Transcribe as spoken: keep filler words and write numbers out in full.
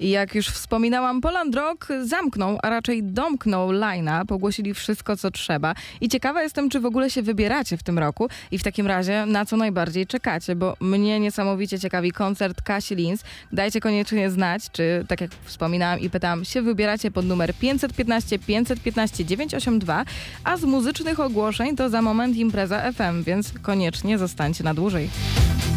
I jak już wspominałam, Poland Rock zamknął, a raczej domknął line-up, ogłosili wszystko, co trzeba. I ciekawa jestem, czy w ogóle się wybieracie w tym roku i w takim razie na co najbardziej czekacie, bo mnie niesamowicie ciekawi koncert Kasi Linz. Dajcie koniecznie znać, czy tak jak wspominałam i pytałam, się wybieracie pod numer pięćset piętnaście pięćset piętnaście dziewięćset osiemdziesiąt dwa, a z muzycznych ogłoszeń to za moment impreza F M, więc koniecznie zostańcie na dłużej.